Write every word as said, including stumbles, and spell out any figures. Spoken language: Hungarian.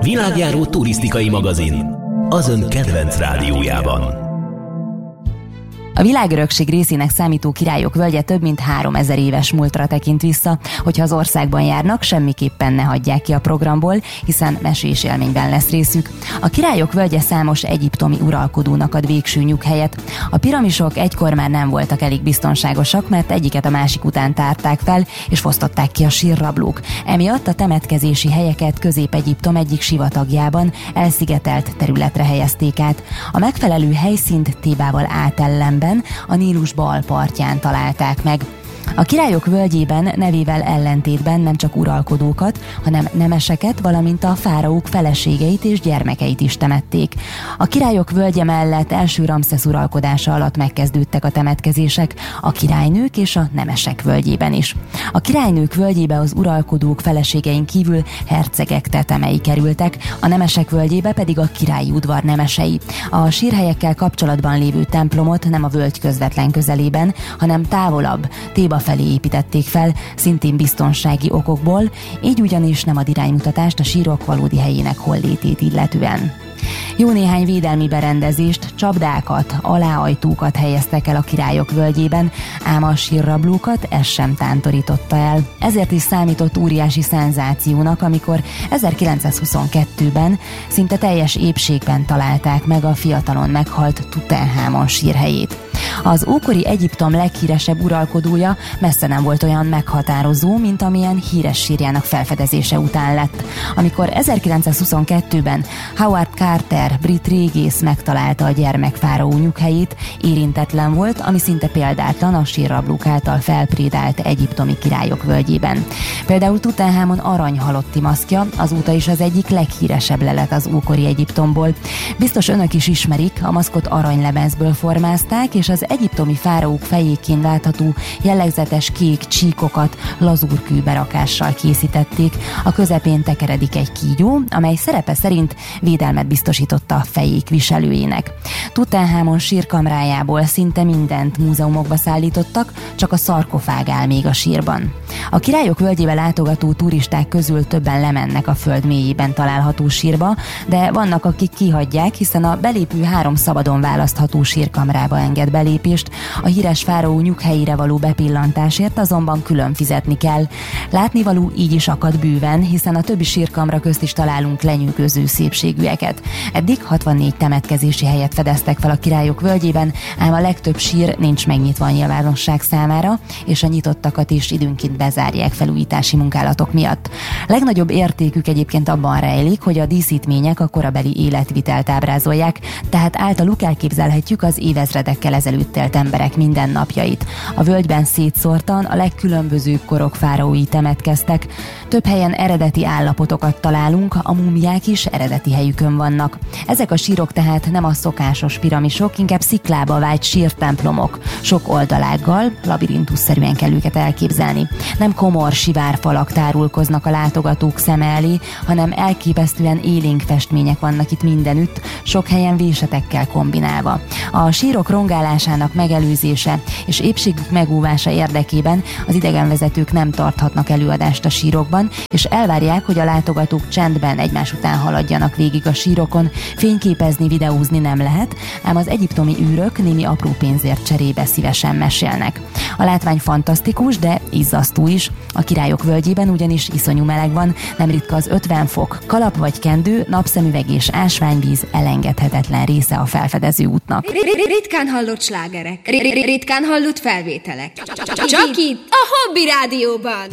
világjáró turisztikai magazin az ön kedvenc rádiójában. A világörökség részének számító Királyok völgye több mint háromezer éves múltra tekint vissza, hogyha az országban járnak, semmiképpen ne hagyják ki a programból, hiszen mesés élményben lesz részük. A Királyok völgye számos egyiptomi uralkodónak ad végső nyughelyet. A piramisok egykor már nem voltak elég biztonságosak, mert egyiket a másik után tárták fel, és fosztották ki a sírrablók. Emiatt a temetkezési helyeket Közép-Egyiptom egyik sivatagjában elszigetelt területre helyezték át. A megfelelő helyszínt Thébával átellenben, a Nílus bal partján találták meg. A Királyok völgyében nevével ellentétben nem csak uralkodókat, hanem nemeseket, valamint a fáraók feleségeit és gyermekeit is temették. A Királyok völgye mellett első Ramszesz uralkodása alatt megkezdődtek a temetkezések a királynők és a nemesek völgyében is. A királynők völgyébe az uralkodók feleségein kívül hercegek tetemei kerültek, a nemesek völgyébe pedig a királyi udvar nemesei. A sírhelyekkel kapcsolatban lévő templomot nem a völgy közvetlen közelében, hanem távolabb, Théba felé építették fel, szintén biztonsági okokból, így ugyanis nem ad iránymutatást a sírok valódi helyének hollétét illetően. Jó néhány védelmi berendezést, csapdákat, aláajtókat helyeztek el a Királyok völgyében, ám a sírrablókat ez sem tántorította el. Ezért is számított óriási szenzációnak, amikor ezerkilencszázhuszonkettőben szinte teljes épségben találták meg a fiatalon meghalt Tutanhamon sírhelyét. Az ókori Egyiptom leghíresebb uralkodója messze nem volt olyan meghatározó, mint amilyen híres sírjának felfedezése után lett. Amikor ezerkilencszázhuszonkettőben Howard Carter, brit régész megtalálta a gyermekfáraó nyughelyét, érintetlen volt, ami szinte példátlan a sírrablók által felprédált egyiptomi Királyok völgyében. Például Tutanhamon aranyhalotti maszkja azóta is az egyik leghíresebb lelet az ókori Egyiptomból. Biztos önök is ismerik, a maszkot aranylemezből formázták, és az egyiptomi fáraók fejékén látható jellegzetes kék csíkokat lazúrkő berakással készítették. A közepén tekeredik egy kígyó, amely szerepe szerint védelmet biztosította a fejék viselőjének. Tutanhamon sírkamrájából szinte mindent múzeumokba szállítottak, csak a szarkofág áll még a sírban. A Királyok völgyébe látogató turisták közül többen lemennek a föld mélyében található sírba, de vannak, akik kihagyják, hiszen a belépő három szabadon választható sírkamrába enged belépést, a híres fáraó nyughelyére való bepillantásért azonban külön fizetni kell. Látnivaló így is akad bőven, hiszen a többi sírkamra közt is találunk lenyűgöző szépségűeket. Eddig hatvannégy temetkezési helyet fedeztek fel a Királyok völgyében, ám a legtöbb sír nincs megnyitva a nyilvánosság számára, és a nyitottakat is időnként bezárják felújítási munkálatok miatt. Legnagyobb értékük egyébként abban rejlik, hogy a díszítmények a korabeli életvitelt ábrázolják, tehát általuk elképzelhetjük az évezredekkel ezelőtt élt emberek mindennapjait. A völgyben szétszórtan a legkülönbözőbb korok fáraói temetkeztek. Több helyen eredeti állapotokat találunk, a múmiák is eredeti helyükön vannak. Ezek a sírok tehát nem a szokásos piramisok, inkább sziklába vájt sírtemplomok, sok oldalággal, labirintusszerűen kell őket elképzelni. Nem komor sivárfalak tárulkoznak a látogatók szeme elé, hanem elképesztően élénk festmények vannak itt mindenütt, sok helyen vésetekkel kombinálva. A sírok rongálásának megelőzése és épségük megóvása érdekében az idegenvezetők nem tarthatnak előadást a sírokban, és elvárják, hogy a látogatók csendben egymás után haladjanak végig a sírokon. Fényképezni, videózni nem lehet, ám az egyiptomi űrök némi apró pénzért cserébe szívesen mesélnek. A látvány fantasztikus, de izzasztó is. A Királyok völgyében ugyanis iszonyú meleg van, nem ritka az ötven fok. Kalap vagy kendő, napszemüveg és ásványvíz elengedhetetlen része a felfedező útnak. Ritkán hallott slágerek, ritkán hallott felvételek. Csak itt a Hobby Rádióban.